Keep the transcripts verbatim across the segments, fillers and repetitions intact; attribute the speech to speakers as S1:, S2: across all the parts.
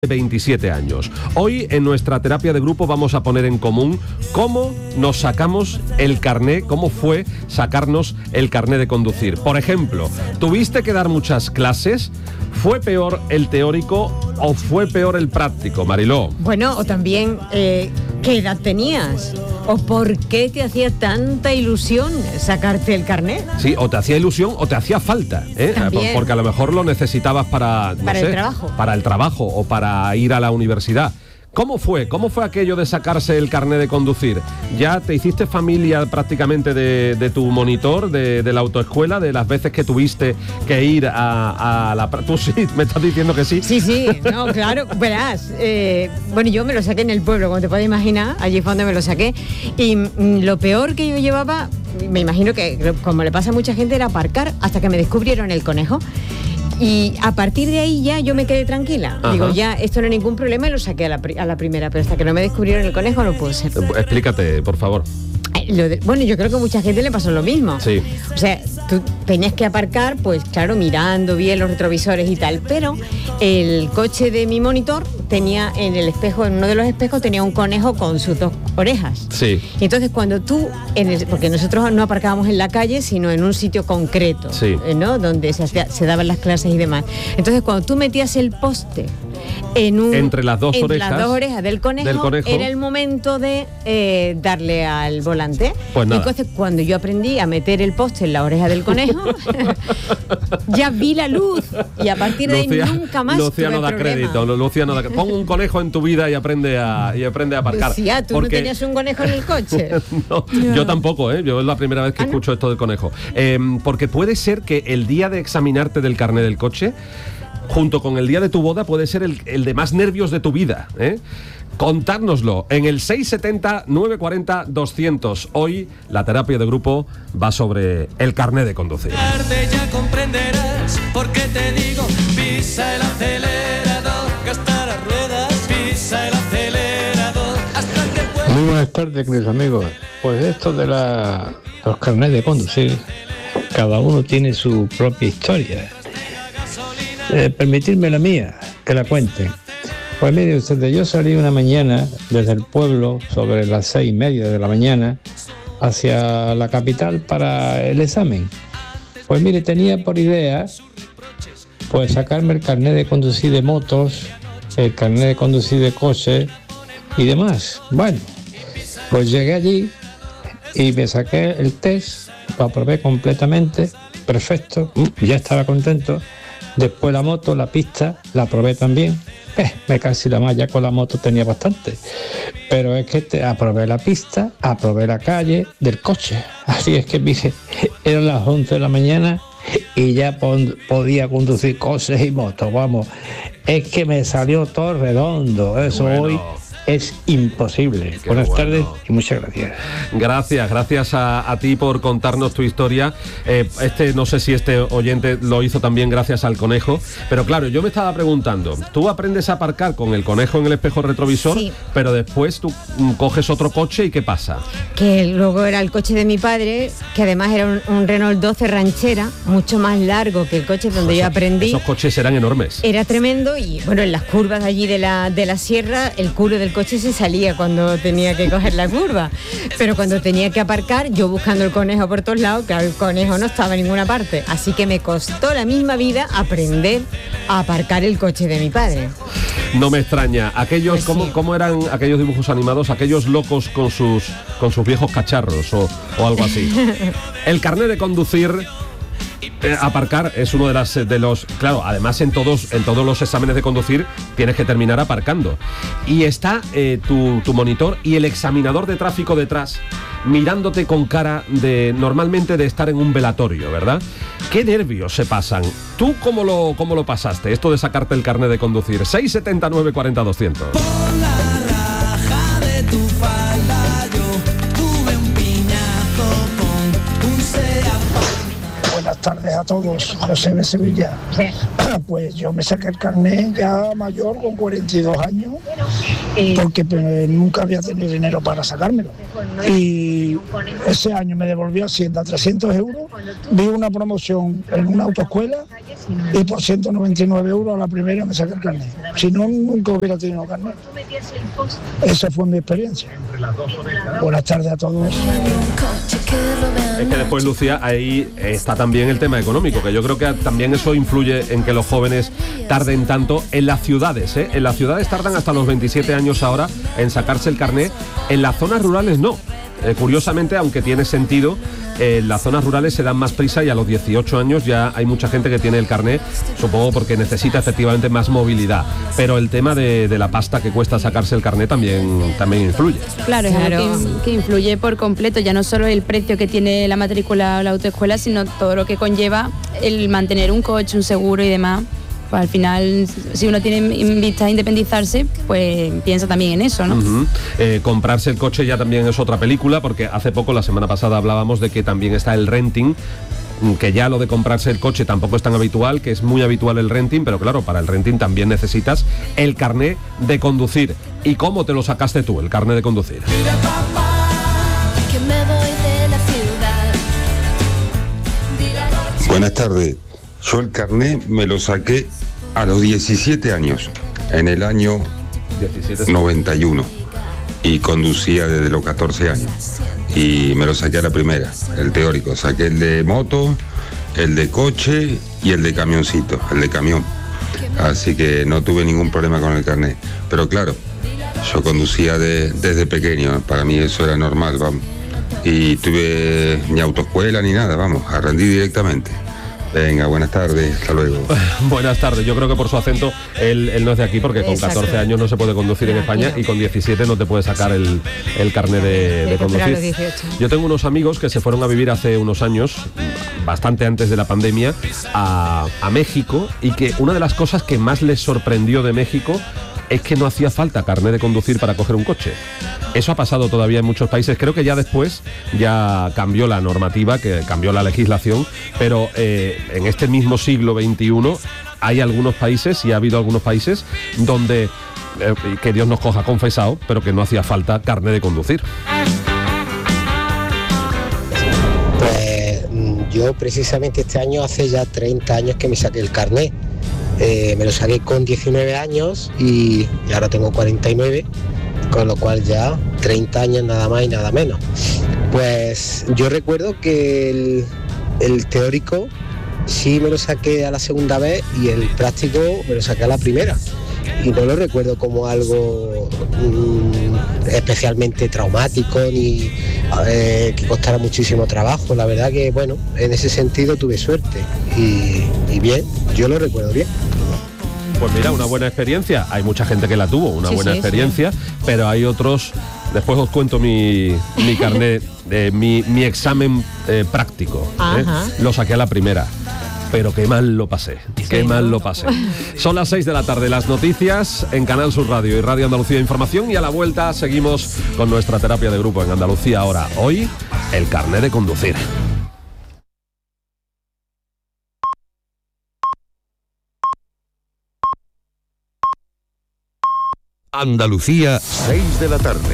S1: veintisiete años. Hoy en nuestra terapia de grupo vamos a poner en común cómo nos sacamos el carné, cómo fue sacarnos el carné de conducir. Por ejemplo, ¿tuviste que dar muchas clases? ¿Fue peor el teórico o fue peor el práctico, Mariló?
S2: Bueno, o también, eh, ¿qué edad tenías? ¿O por qué te hacía tanta ilusión sacarte el carné?
S1: Sí, o te hacía ilusión o te hacía falta, ¿eh?
S2: También.
S1: Porque a lo mejor lo necesitabas para, no
S2: Para
S1: sé,
S2: el trabajo.
S1: Para el trabajo o para ir a la universidad. ¿Cómo fue? ¿Cómo fue aquello de sacarse el carné de conducir? ¿Ya te hiciste familia prácticamente de, de tu monitor, de, de la autoescuela, de las veces que tuviste que ir a, a la... Tú sí, me estás diciendo que sí.
S2: Sí, sí, no, claro, verás. Eh, bueno, yo me lo saqué en el pueblo, como te puedes imaginar, allí fue donde me lo saqué. Y mm, lo peor que yo llevaba, me imagino que, como le pasa a mucha gente, era aparcar hasta que me descubrieron el conejo. Y a partir de ahí ya yo me quedé tranquila.
S1: Ajá.
S2: Digo, ya, esto no es ningún problema y lo saqué a la, a la primera, pero hasta que no me descubrieron el conejo no pudo ser.
S1: Explícate, por favor.
S2: Lo de, bueno, yo creo que a mucha gente le pasó lo mismo.
S1: Sí.
S2: O sea, tú tenías que aparcar, pues claro, mirando bien los retrovisores y tal, pero el coche de mi monitor tenía en el espejo, en uno de los espejos tenía un conejo con sus dos orejas.
S1: Sí.
S2: Y entonces cuando tú, en el, porque nosotros no aparcábamos en la calle, sino en un sitio concreto,
S1: Sí.
S2: eh, ¿no? Donde se, hacía- se daban las clases y demás. Entonces cuando tú metías el poste en un,
S1: Entre las dos
S2: entre
S1: orejas
S2: las dos orejas del conejo,
S1: del conejo.
S2: era el momento de eh, darle al volante.
S1: Pues nada.
S2: Y entonces cuando yo aprendí a meter el poste en la oreja del conejo, ya vi la luz y a partir de
S1: Lucia-
S2: ahí nunca más
S1: Luciano
S2: tuve
S1: da
S2: problema.
S1: crédito, Luciano da crédito. Pon un conejo en tu vida y aprende a, y aprende a aparcar.
S2: Lucía, ¿tú
S1: Porque-
S2: no tenías un conejo en el coche?
S1: No, yo tampoco, ¿eh? Yo es la primera vez que
S2: ¿Ah, no?
S1: escucho esto del conejo. Eh, porque puede ser que el día de examinarte del carné del coche, junto con el día de tu boda, puede ser el, el de más nervios de tu vida, ¿eh? Contárnoslo en el seis setenta, nueve cuarenta, doscientos. Hoy la terapia de grupo va sobre el carné de conducir.
S3: Tarde ya comprenderás por qué te digo, pisa el acelerador, gasta las ruedas, pisa el acelerador, hasta que puedas.
S4: Muy buenas tardes, queridos amigos. Pues esto de la, los carnets de conducir, cada uno tiene su propia historia. Eh, permitidme la mía, que la cuente. Pues mire ustedes, yo salí una mañana desde el pueblo sobre las seis y media de la mañana hacia la capital para el examen. Pues mire, tenía por idea pues sacarme el carnet de conducir de motos, el carnet de conducir de coches y demás. Bueno, pues llegué allí y me saqué el test, lo aprobé completamente, perfecto, ya estaba contento. Después la moto, la pista, la probé también. Eh, me casi la más, ya con la moto tenía bastante. Pero es que te, aprobé la pista, aprobé la calle del coche. Así es que, mire, eran las once de la mañana y ya pon, podía conducir coches y motos, vamos. Es que me salió todo redondo. Eso
S1: Bueno.
S4: hoy es imposible.
S1: Qué
S4: Buenas
S1: bueno.
S4: tardes y muchas gracias.
S1: Gracias, gracias a, a ti por contarnos tu historia. Eh, este, no sé si este oyente lo hizo también gracias al conejo, pero claro, yo me estaba preguntando, tú aprendes a aparcar con el conejo en el espejo retrovisor,
S2: Sí.
S1: pero después tú mm, coges otro coche y ¿qué pasa?
S2: Que luego era el coche de mi padre, que además era un, un Renault doce ranchera, mucho más largo que el coche donde yo aprendí.
S1: Esos coches eran enormes.
S2: Era tremendo y bueno, en las curvas allí de la, de la sierra, el culo del coche se salía cuando tenía que coger la curva. Pero cuando tenía que aparcar, yo buscando el conejo por todos lados, claro, el conejo no estaba en ninguna parte. Así que me costó la misma vida aprender a aparcar el coche de mi padre.
S1: No me extraña. Aquellos,
S2: Pues
S1: ¿cómo,
S2: sí.
S1: ¿cómo eran aquellos dibujos animados? Aquellos locos con sus, con sus viejos cacharros o, o algo así. El carnet de conducir... Eh, aparcar es uno de las de los claro, además en todos en todos los exámenes de conducir tienes que terminar aparcando y está eh, tu, tu monitor y el examinador de tráfico detrás mirándote con cara de normalmente de estar en un velatorio, ¿verdad? Qué nervios se pasan. ¿Tú cómo lo cómo lo pasaste esto de sacarte el carnet de conducir? seis setenta, nueve cuarenta, doscientos.
S3: Por la raja de tu falda yo tuve un piñazo con un Seat.
S5: Buenas tardes a todos, José de Sevilla. Pues yo me saqué el carnet ya mayor, con cuarenta y dos años, porque pues, nunca había tenido dinero para sacármelo. Y ese año me devolvió Hacienda trescientos euros, vi una promoción en una autoescuela y por ciento noventa y nueve euros a la primera me saqué el carnet. Si no, nunca hubiera tenido carnet. Esa fue mi experiencia. Buenas tardes a todos.
S1: Es que después, Lucía, ahí está también el tema económico, que yo creo que también eso influye en que los jóvenes tarden tanto en las ciudades, ¿eh? En las ciudades tardan hasta los veintisiete años ahora en sacarse el carnet, en las zonas rurales no. Eh, curiosamente, aunque tiene sentido, eh, en las zonas rurales se dan más prisa y a los dieciocho años ya hay mucha gente que tiene el carnet, supongo porque necesita efectivamente más movilidad. Pero el tema de, de la pasta que cuesta sacarse el carnet también, también influye.
S6: Claro, es
S2: Claro.
S6: algo que, que influye por completo, ya no solo el precio que tiene la matrícula o la autoescuela, sino todo lo que conlleva el mantener un coche, un seguro y demás. Pues al final, si uno tiene en vista independizarse, pues piensa también en eso, ¿no?
S1: Uh-huh. Eh, comprarse el coche ya también es otra película, porque hace poco, la semana pasada, hablábamos de que también está el renting, que ya lo de comprarse el coche tampoco es tan habitual, que es muy habitual el renting, pero claro, para el renting también necesitas el carnet de conducir. ¿Y cómo te lo sacaste tú, el carnet de conducir?
S7: Buenas tardes. Yo el carnet me lo saqué a los diecisiete años, en el año
S1: diecisiete
S7: noventa y uno, y conducía desde los catorce años. Y me lo saqué a la primera, el teórico. Saqué el de moto, el de coche y el de camioncito, el de camión. Así que no tuve ningún problema con el carnet. Pero claro, yo conducía de, desde pequeño, para mí eso era normal, vamos. Y tuve ni autoescuela ni nada, vamos, aprendí directamente. Venga, buenas tardes, hasta luego.
S1: Buenas tardes, yo creo que por su acento él, él no es de aquí, porque con
S2: Exacto.
S1: catorce años no se puede conducir en España,
S2: Aquí no.
S1: y con diecisiete no te puede sacar el, el carnet de, de
S2: Hay que esperar a los
S1: conducir.
S2: dieciocho.
S1: Yo tengo unos amigos que se fueron a vivir hace unos años, bastante antes de la pandemia, a, a México, y que una de las cosas que más les sorprendió de México es que no hacía falta carnet de conducir para coger un coche. Eso ha pasado todavía en muchos países. Creo que ya después ya cambió la normativa, que cambió la legislación, pero eh, en este mismo siglo veintiuno hay algunos países, y ha habido algunos países, donde, eh, que Dios nos coja confesado, pero que no hacía falta carnet de conducir.
S8: Pues yo precisamente este año hace ya treinta años que me saqué el carnet. Eh, me lo saqué con diecinueve años y, y ahora tengo cuarenta y nueve, con lo cual ya treinta años nada más y nada menos. Pues yo recuerdo que el, el teórico sí me lo saqué a la segunda vez y el práctico me lo saqué a la primera. Y no lo recuerdo como algo mmm, especialmente traumático ni eh, que costara muchísimo trabajo. La verdad que, bueno, en ese sentido tuve suerte y, y bien, yo lo recuerdo bien.
S1: Pues mira, una buena experiencia. Hay mucha gente que la tuvo, una
S2: Sí,
S1: buena
S2: sí,
S1: experiencia, pero hay otros. Después os cuento mi, mi carnet, eh, mi, mi examen eh, práctico. ¿eh?
S2: Ajá.
S1: Lo saqué a la primera. Pero qué mal lo pasé, qué
S2: Sí.
S1: mal lo pasé. Son las seis de la tarde, las noticias en Canal Sur Radio y Radio Andalucía Información, y a la vuelta seguimos con nuestra terapia de grupo en Andalucía Ahora. Hoy, el carnet de conducir.
S9: Andalucía, seis de la tarde.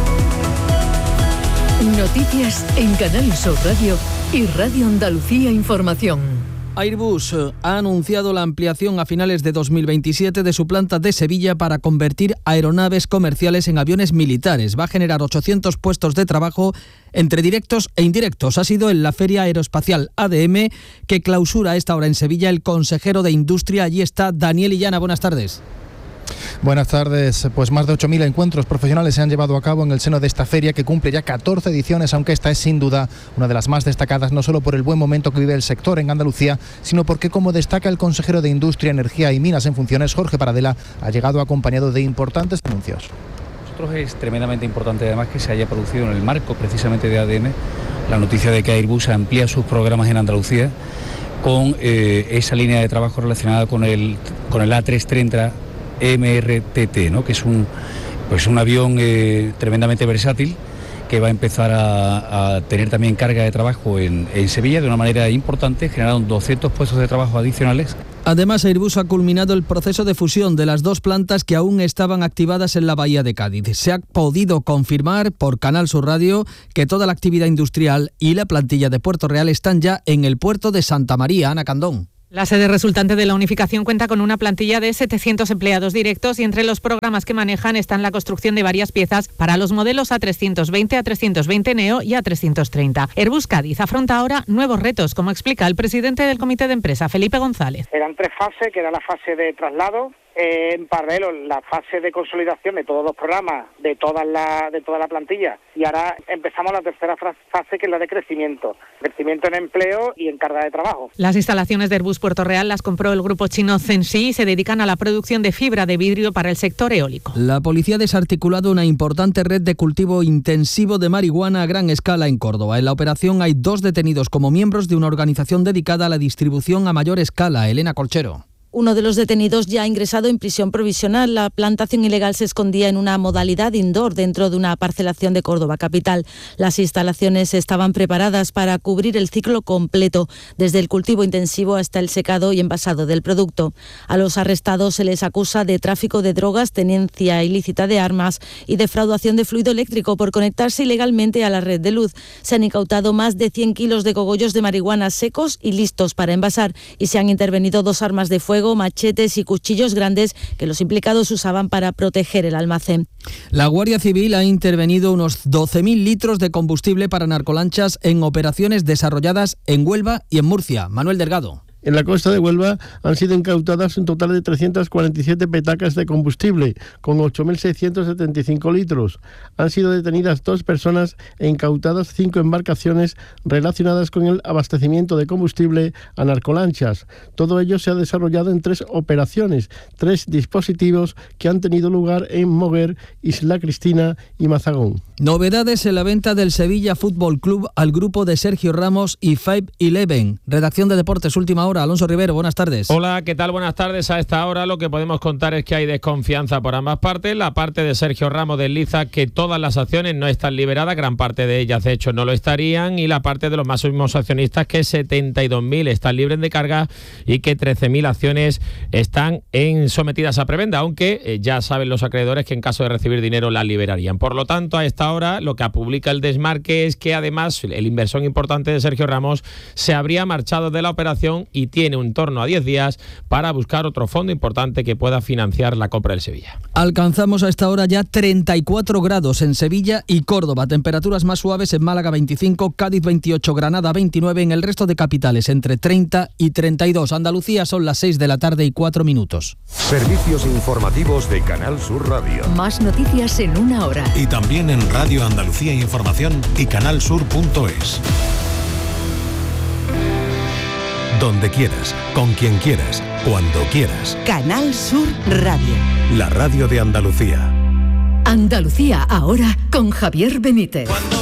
S10: Noticias en Canal Sur Radio y Radio Andalucía Información.
S11: Airbus ha anunciado la ampliación a finales de dos mil veintisiete de su planta de Sevilla para convertir aeronaves comerciales en aviones militares. Va a generar ochocientos puestos de trabajo entre directos e indirectos. Ha sido en la Feria Aeroespacial A D M que clausura a esta hora en Sevilla el consejero de Industria. Allí está Daniel Illana. Buenas tardes.
S12: Buenas tardes. Pues más de ocho mil encuentros profesionales se han llevado a cabo en el seno de esta feria, que cumple ya catorce ediciones, aunque esta es sin duda una de las más destacadas, no solo por el buen momento que vive el sector en Andalucía, sino porque, como destaca el consejero de Industria, Energía y Minas en funciones, Jorge Paradela, ha llegado acompañado de importantes anuncios.
S13: Para nosotros es tremendamente importante además que se haya producido en el marco precisamente de A D M la noticia de que Airbus amplía sus programas en Andalucía con eh, esa línea de trabajo relacionada con el, con el A trescientos treinta M R T T, ¿no? Que es un, pues un avión eh, tremendamente versátil que va a empezar a, a tener también carga de trabajo en, en Sevilla de una manera importante. Generaron doscientos puestos de trabajo adicionales.
S11: Además, Airbus ha culminado el proceso de fusión de las dos plantas que aún estaban activadas en la bahía de Cádiz. Se ha podido confirmar por Canal Sur Radio que toda la actividad industrial y la plantilla de Puerto Real están ya en el puerto de Santa María. Ana Candón.
S14: La sede resultante de la unificación cuenta con una plantilla de setecientos empleados directos y entre los programas que manejan están la construcción de varias piezas para los modelos A trescientos veinte, A trescientos veinte Neo y A trescientos treinta. Airbus Cádiz afronta ahora nuevos retos, como explica el presidente del comité de empresa, Felipe González.
S15: Eran tres fases, que era la fase de traslado, eh, en paralelo la fase de consolidación de todos los programas, de toda la, de toda la plantilla, y ahora empezamos la tercera fase, que es la de crecimiento. Crecimiento en empleo y en carga de trabajo.
S14: Las instalaciones de Airbus Puerto Real las compró el grupo chino Zensi y se dedican a la producción de fibra de vidrio para el sector eólico.
S11: La policía ha desarticulado una importante red de cultivo intensivo de marihuana a gran escala en Córdoba. En la operación hay dos detenidos como miembros de una organización dedicada a la distribución a mayor escala. Elena Colchero.
S16: Uno de los detenidos ya ha ingresado en prisión provisional. La plantación ilegal se escondía en una modalidad indoor dentro de una parcelación de Córdoba capital. Las instalaciones estaban preparadas para cubrir el ciclo completo, desde el cultivo intensivo hasta el secado y envasado del producto. A los arrestados se les acusa de tráfico de drogas, tenencia ilícita de armas y defraudación de fluido eléctrico por conectarse ilegalmente a la red de luz. Se han incautado más de cien kilos de cogollos de marihuana secos y listos para envasar y se han intervenido dos armas de fuego, machetes y cuchillos grandes que los implicados usaban para proteger el almacén.
S11: La Guardia Civil ha intervenido unos doce mil litros de combustible para narcolanchas en operaciones desarrolladas en Huelva y en Murcia. Manuel Delgado.
S17: En la costa de Huelva han sido incautadas un total de trescientas cuarenta y siete petacas de combustible, con ocho mil seiscientos setenta y cinco litros. Han sido detenidas dos personas e incautadas cinco embarcaciones relacionadas con el abastecimiento de combustible a narcolanchas. Todo ello se ha desarrollado en tres operaciones, tres dispositivos que han tenido lugar en Moguer, Isla Cristina y Mazagón.
S11: Novedades en la venta del Sevilla Fútbol Club al grupo de Sergio Ramos y Five Eleven. Redacción de Deportes, última hora. Alonso Rivero, buenas tardes.
S18: Hola, ¿qué tal? Buenas tardes. A esta hora lo que podemos contar es que hay desconfianza por ambas partes. La parte de Sergio Ramos desliza que todas las acciones no están liberadas, gran parte de ellas de hecho no lo estarían, y la parte de los máximos accionistas que setenta y dos mil están libres de carga y que trece mil acciones están en sometidas a prebenda, aunque eh, ya saben los acreedores que en caso de recibir dinero las liberarían. Por lo tanto, a esta hora lo que publica el Desmarque es que además el inversor importante de Sergio Ramos se habría marchado de la operación y tiene un torno a diez días para buscar otro fondo importante que pueda financiar la compra del Sevilla.
S11: Alcanzamos a esta hora ya treinta y cuatro grados en Sevilla y Córdoba, temperaturas más suaves en Málaga veinticinco, Cádiz veintiocho, Granada veintinueve, en el resto de capitales entre treinta y treinta y dos. Andalucía son las seis de la tarde y cuatro minutos.
S9: Servicios informativos de Canal Sur Radio.
S10: Más noticias en una hora.
S19: Y también en Radio Andalucía Información y canalsur punto es. Donde quieras, con quien quieras, cuando quieras.
S10: Canal Sur Radio.
S19: La radio de Andalucía.
S10: Andalucía ahora con Javier Benítez.